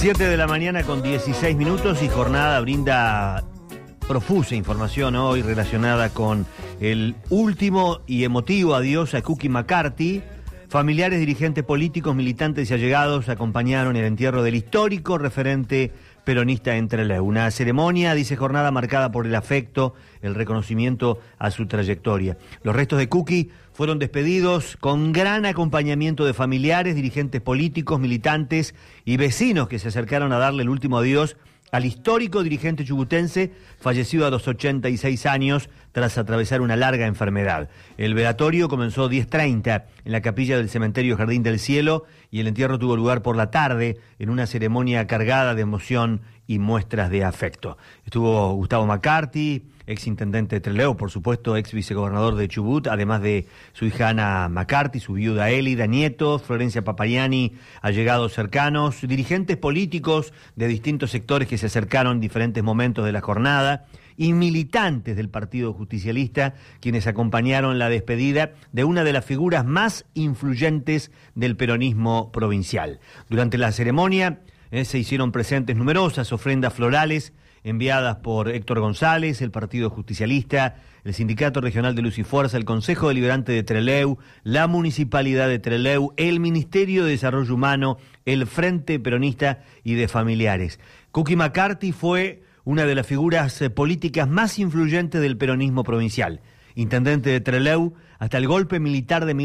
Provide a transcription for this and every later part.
7 de la mañana con 16 minutos y Jornada brinda profusa información hoy relacionada con el último y emotivo adiós a Cookie McCarthy. Familiares, dirigentes políticos, militantes y allegados acompañaron el entierro del histórico referente peronista en Trelew. Una ceremonia, dice Jornada, marcada por el afecto, el reconocimiento a su trayectoria. Los restos de Cookie fueron despedidos con gran acompañamiento de familiares, dirigentes políticos, militantes y vecinos que se acercaron a darle el último adiós al histórico dirigente chubutense, fallecido a los 86 años tras atravesar una larga enfermedad. El velatorio comenzó 10:30 en la capilla del cementerio Jardín del Cielo y el entierro tuvo lugar por la tarde en una ceremonia cargada de emoción y muestras de afecto. Estuvo Gustavo McCarthy, ex intendente de Trelew, por supuesto, ex vicegobernador de Chubut, además de su hija Ana McCarthy, su viuda Elida, nietos, Florencia Papayani, allegados cercanos, dirigentes políticos de distintos sectores que se acercaron en diferentes momentos de la jornada, y militantes del Partido Justicialista, quienes acompañaron la despedida de una de las figuras más influyentes del peronismo provincial. Durante la ceremonia se hicieron presentes numerosas ofrendas florales enviadas por Héctor González, el Partido Justicialista, el Sindicato Regional de Luz y Fuerza, el Consejo Deliberante de Trelew, la Municipalidad de Trelew, el Ministerio de Desarrollo Humano, el Frente Peronista y de familiares. Cookie McCarthy fue una de las figuras políticas más influyentes del peronismo provincial. Intendente de Trelew hasta el golpe militar de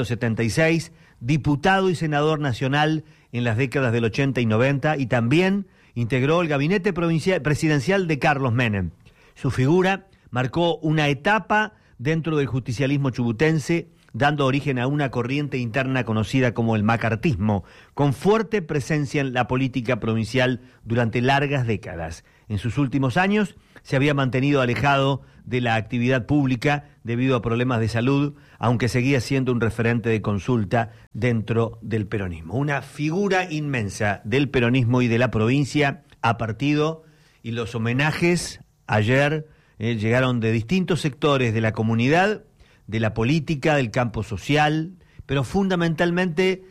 1976, diputado y senador nacional en las décadas del 80 y 90 y también integró el gabinete presidencial de Carlos Menem. Su figura marcó una etapa dentro del justicialismo chubutense, dando origen a una corriente interna conocida como el macartismo, con fuerte presencia en la política provincial durante largas décadas. En sus últimos años se había mantenido alejado de la actividad pública debido a problemas de salud, aunque seguía siendo un referente de consulta dentro del peronismo. Una figura inmensa del peronismo y de la provincia ha partido, y los homenajes ayer llegaron de distintos sectores de la comunidad, de la política, del campo social, pero fundamentalmente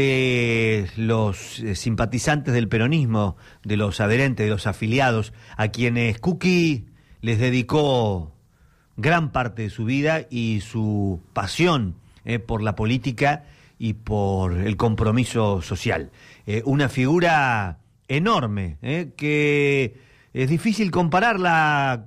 de los simpatizantes del peronismo, de los adherentes, de los afiliados, a quienes Cookie les dedicó gran parte de su vida y su pasión por la política y por el compromiso social. Una figura enorme, que es difícil compararla.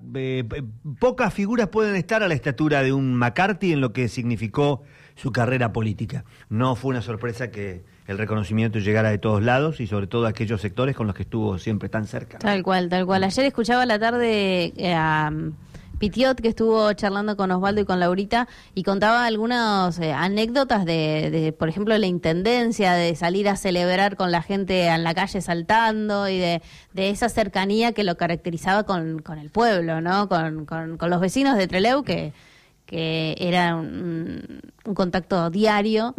Pocas figuras pueden estar a la estatura de un McCarthy en lo que significó su carrera política. No fue una sorpresa que el reconocimiento llegara de todos lados y sobre todo a aquellos sectores con los que estuvo siempre tan cerca. Tal cual, tal cual. Ayer escuchaba a la tarde a Pitiot, que estuvo charlando con Osvaldo y con Laurita, y contaba algunas anécdotas de, por ejemplo, la intendencia, de salir a celebrar con la gente en la calle saltando, y de esa cercanía que lo caracterizaba con el pueblo, ¿no? Con los vecinos de Trelew, que era un contacto diario.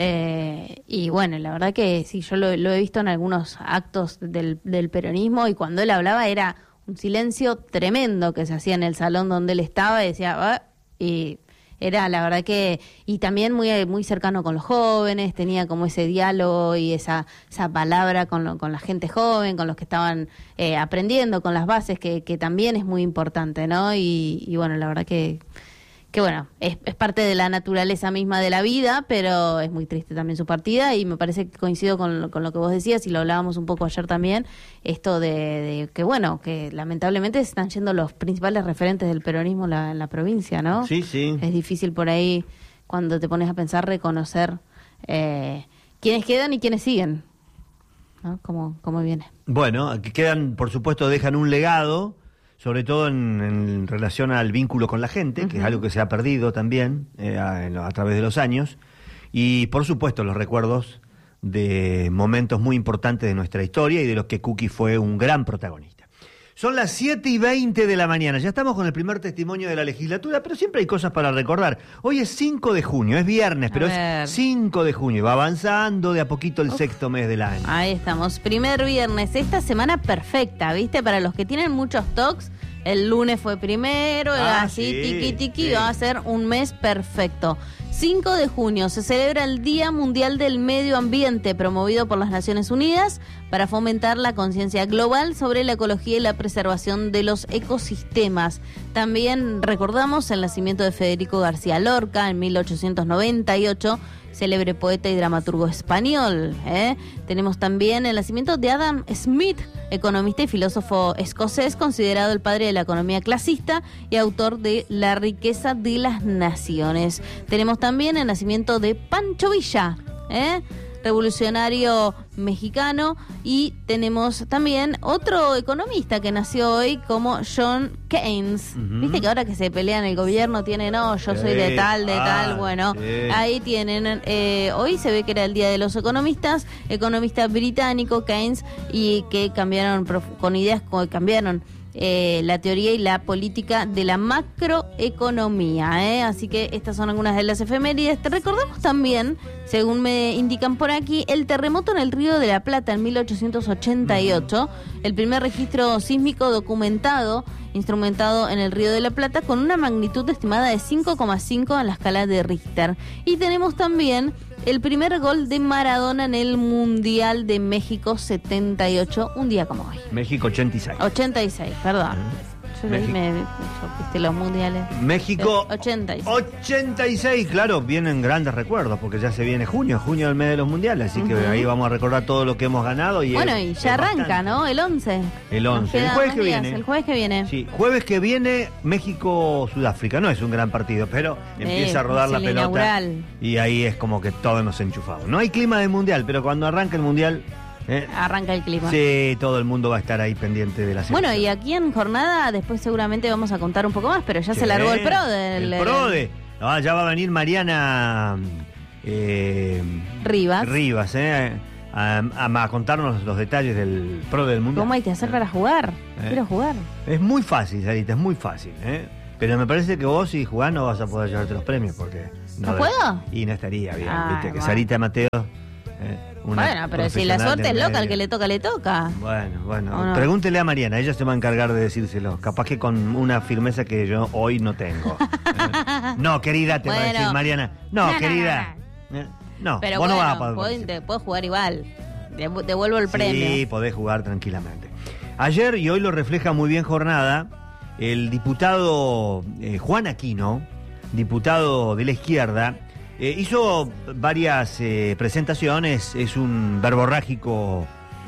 Y bueno, la verdad que sí, yo lo he visto en algunos actos del peronismo, y cuando él hablaba era un silencio tremendo que se hacía en el salón donde él estaba, y decía, y era la verdad que, y también muy, muy cercano con los jóvenes, tenía como ese diálogo y esa palabra con la gente joven, con los que estaban aprendiendo, con las bases, que también es muy importante, ¿no? Y bueno, la verdad que bueno, es parte de la naturaleza misma de la vida, pero es muy triste también su partida, y me parece que coincido con lo que vos decías, y lo hablábamos un poco ayer también, esto de que bueno, que lamentablemente se están yendo los principales referentes del peronismo en la provincia, ¿no? Sí, sí. Es difícil por ahí, cuando te pones a pensar, reconocer quiénes quedan y quiénes siguen, ¿no? Cómo viene. Bueno, que quedan, por supuesto, dejan un legado, sobre todo en relación al vínculo con la gente, que es algo que se ha perdido también a través de los años, y por supuesto los recuerdos de momentos muy importantes de nuestra historia y de los que Cookie fue un gran protagonista. Son las 7:20 de la mañana, ya estamos con el primer testimonio de la legislatura, pero siempre hay cosas para recordar. Hoy es 5 de junio, es viernes, pero es 5 de junio, va avanzando de a poquito el sexto mes del año. Ahí estamos, primer viernes, esta semana perfecta, ¿viste? Para los que tienen muchos tocs, el lunes fue primero, así, tiqui, va a ser un mes perfecto. 5 de junio se celebra el Día Mundial del Medio Ambiente, promovido por las Naciones Unidas para fomentar la conciencia global sobre la ecología y la preservación de los ecosistemas. También recordamos el nacimiento de Federico García Lorca en 1898, célebre poeta y dramaturgo español. Tenemos también el nacimiento de Adam Smith, economista y filósofo escocés, considerado el padre de la economía clasista y autor de La riqueza de las naciones. Tenemos también el nacimiento de Pancho Villa, revolucionario mexicano, y tenemos también otro economista que nació hoy como John Keynes. Viste que ahora que se pelean el gobierno tienen, yo soy de tal, bueno, ahí tienen, hoy se ve que era el día de los economistas, economista británico Keynes, y que cambiaron con ideas que cambiaron la teoría y la política de la macroeconomía, así que estas son algunas de las efemérides. Te recordamos también, según me indican por aquí, el terremoto en el Río de la Plata en 1888, el primer registro sísmico documentado, instrumentado en el Río de la Plata, con una magnitud estimada de 5,5 en la escala de Richter. Y tenemos también el primer gol de Maradona en el Mundial de México 78, un día como hoy. México 86. 86, perdón. Yo viste los mundiales. México 86. 86, claro, vienen grandes recuerdos, porque ya se viene junio es el mes de los mundiales, así que ahí vamos a recordar todo lo que hemos ganado. Y ya arranca, bastante, ¿no? El 11. El 11, el jueves que viene. El jueves que viene. Sí, jueves que viene, México-Sudáfrica. No es un gran partido, pero empieza a rodar la pelota. Inaugural. Y ahí es como que todos nos enchufamos. No hay clima de mundial, pero cuando arranca el mundial... arranca el clima. Sí, todo el mundo va a estar ahí pendiente de la selección. Bueno, y aquí en jornada, después seguramente vamos a contar un poco más, pero ya se largó el PRODE. El PRODE. Ya va a venir Mariana Rivas, a contarnos los detalles del PRODE del Mundial. ¿Cómo hay que hacer para jugar? Quiero jugar. Es muy fácil, Sarita, es muy fácil. Pero me parece que vos, si jugás, no vas a poder llevarte los premios, porque... ¿No puedo? Y no estaría bien, viste, que Sarita Mateo... Bueno, pero si la suerte es loca, al que le toca. Bueno, no. Pregúntele a Mariana, ella se va a encargar de decírselo. Capaz que con una firmeza que yo hoy no tengo. No, querida, te va a decir Mariana. No, querida. No, pero vos no vas a poder. Podés jugar igual. Devuelvo el premio. Sí, podés jugar tranquilamente. Ayer, y hoy lo refleja muy bien jornada, el diputado Juan Aquino, diputado de la izquierda, hizo varias presentaciones, es un verborrágico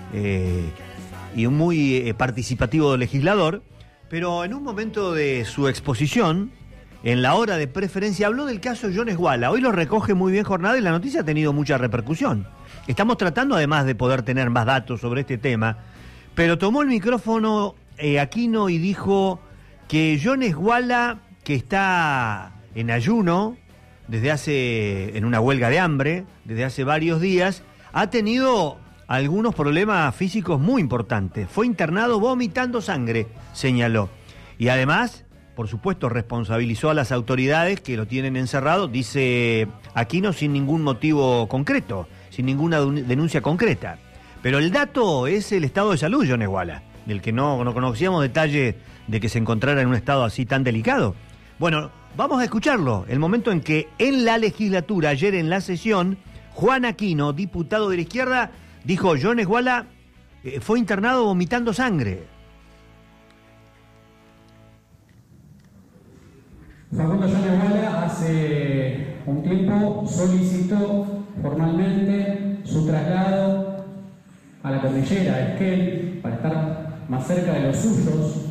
y un muy participativo legislador, pero en un momento de su exposición, en la hora de preferencia, habló del caso John Esguala. Hoy lo recoge muy bien jornada y la noticia ha tenido mucha repercusión. Estamos tratando además de poder tener más datos sobre este tema, pero tomó el micrófono Aquino y dijo que John Esguala, que está en ayuno, en una huelga de hambre, desde hace varios días, ha tenido algunos problemas físicos muy importantes. Fue internado vomitando sangre, señaló. Y además, por supuesto, responsabilizó a las autoridades que lo tienen encerrado, dice Aquino, sin ningún motivo concreto, sin ninguna denuncia concreta. Pero el dato es el estado de salud, John Esguala, del que no conocíamos detalles de que se encontrara en un estado así tan delicado. Bueno, vamos a escucharlo, el momento en que en la legislatura, ayer en la sesión, Juan Aquino, diputado de la izquierda, dijo: John Esguala fue internado vomitando sangre. Facundo John Esguala hace un tiempo solicitó formalmente su traslado a la cordillera de Esquel para estar más cerca de los suyos.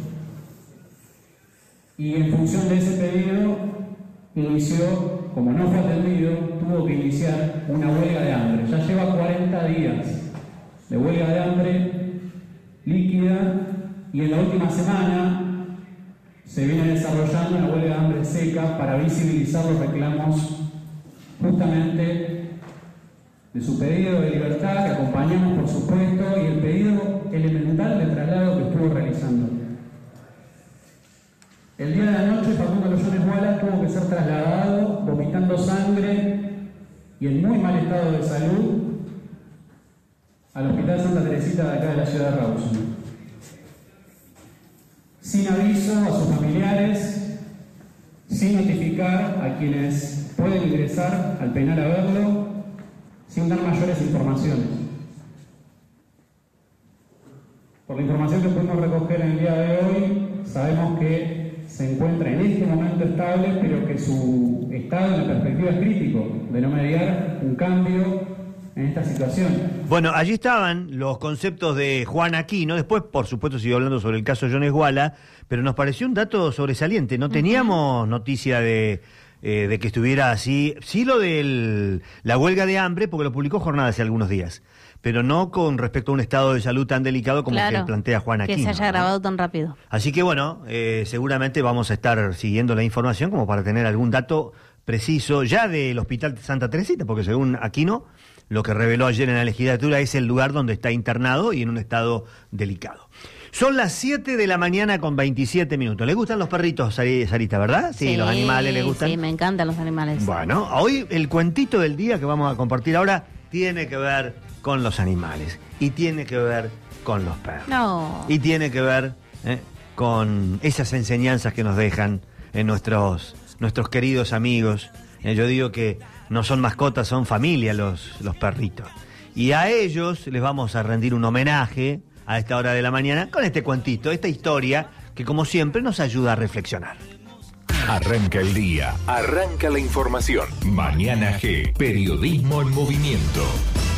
Y en función de ese pedido, como no fue atendido, tuvo que iniciar una huelga de hambre. Ya lleva 40 días de huelga de hambre líquida y en la última semana se viene desarrollando una huelga de hambre seca para visibilizar los reclamos justamente de su pedido de libertad, que acompañamos por supuesto, y el pedido elemental de traslado que estuvo realizando. El día de la noche, Facundo John Esguala tuvo que ser trasladado, vomitando sangre y en muy mal estado de salud, al Hospital Santa Teresita de acá de la ciudad de Rawson. Sin aviso a sus familiares, sin notificar a quienes pueden ingresar al penal a verlo, sin dar mayores informaciones. Por la información que pudimos recoger en el día de hoy, sabemos que se encuentra en este momento estable, pero que su estado en la perspectiva es crítico, de no mediar un cambio en esta situación. Bueno, allí estaban los conceptos de Juan Aquino. Después, por supuesto, siguió hablando sobre el caso John Esguala, pero nos pareció un dato sobresaliente. No teníamos noticia de que estuviera así. Sí, lo de la huelga de hambre, porque lo publicó Jornada hace algunos días, pero no con respecto a un estado de salud tan delicado como que plantea Juan Aquino. Que se haya grabado tan rápido. Así que bueno, seguramente vamos a estar siguiendo la información como para tener algún dato preciso ya del Hospital Santa Teresita, porque según Aquino, lo que reveló ayer en la legislatura es el lugar donde está internado y en un estado delicado. Son las 7 de la mañana con 27 minutos. ¿Le gustan los perritos, Sarita, verdad? Sí, los animales le gustan. Sí, me encantan los animales. Bueno, hoy el cuentito del día que vamos a compartir ahora tiene que ver con los animales y tiene que ver con los perros. No. Y tiene que ver con esas enseñanzas que nos dejan en nuestros queridos amigos. Yo digo que no son mascotas, son familia los perritos. Y a ellos les vamos a rendir un homenaje a esta hora de la mañana con este cuentito, esta historia que como siempre nos ayuda a reflexionar. Arranca el día, arranca la información. Mañana G, periodismo en movimiento.